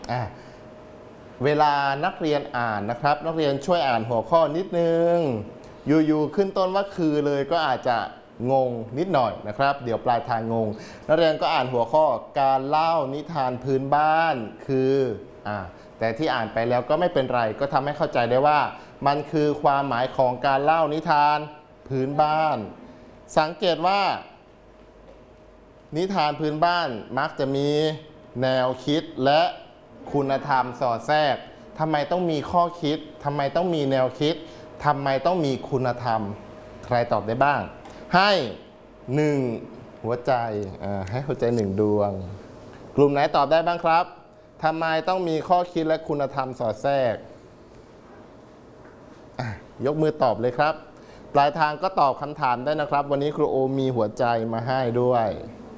เวลานักเรียนอ่านนะครับนักเรียนช่วยอ่านหัวข้อนิดนึงอยู่ๆขึ้นต้นว่าคือเลยก็อาจจะงงนิดหน่อยนะครับเดี๋ยวปลายทางงงนักเรียนก็อ่านหัวข้อการเล่านิทานพื้นบ้านคือแต่ที่อ่านไปแล้วก็ไม่เป็นไรก็ทำให้เข้าใจได้ว่ามันคือความหมายของการเล่านิทานพื้นบ้านสังเกตว่านิทานพื้นบ้านมักจะมีแนวคิดและคุณธรรมสอดแทรกทำไมต้องมีข้อคิดทำไมต้องมีแนวคิดทำไมต้องมีคุณธรรมใครตอบได้บ้างให้1หัวใจให้หัวใจ1ดวงกลุ่มไหนตอบได้บ้างครับทำไมต้องมีข้อคิดและคุณธรรมสอดแทรกยกมือตอบเลยครับปลายทางก็ตอบคำถามได้นะครับวันนี้ครูโอมีหัวใจมาให้ด้วย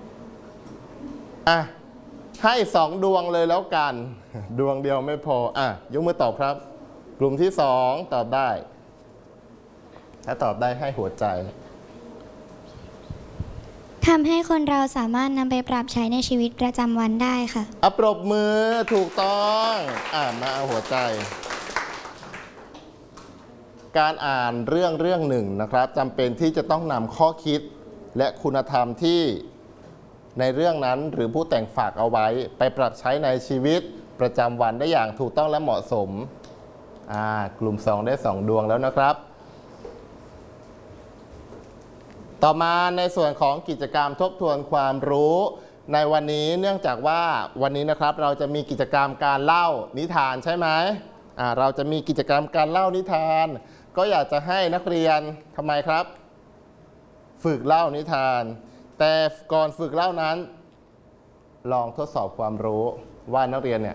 ให้2ดวงเลยแล้วกันดวงเดียวไม่พอยกมือตอบครับกลุ่มที่2ตอบได้ถ้าตอบได้ให้หัวใจทำให้คนเราสามารถนำไปปรับใช้ในชีวิตประจำวันได้ค่ะปรบมือถูกต้องมาเอาหัวใจการอ่านเรื่องหนึ่งนะครับจำเป็นที่จะต้องนำข้อคิดและคุณธรรมที่ในเรื่องนั้นหรือผู้แต่งฝากเอาไว้ไปปรับใช้ในชีวิตประจำวันได้อย่างถูกต้องและเหมาะสมกลุ่ม2ได้2ดวงแล้วนะครับต่อมาในส่วนของกิจกรรมทบทวนความรู้ในวันนี้เนื่องจากว่าวันนี้นะครับเราจะมีกิจกรรมการเล่านิทานใช่ไหมเราจะมีกิจกรรมการเล่านิทานก็อยากจะให้นักเรียนทำไมครับฝึกเล่านิทานแต่ก่อนฝึกเล่านั้นลองทดสอบความรู้ว่านักเรียนเนี่ย